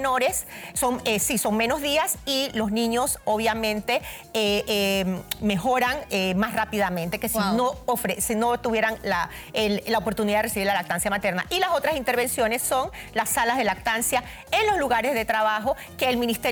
menores, son menos días y los niños obviamente mejoran más rápidamente que si no tuvieran la oportunidad de recibir la lactancia materna. Y las otras intervenciones son las salas de lactancia en los lugares de trabajo que el Ministerio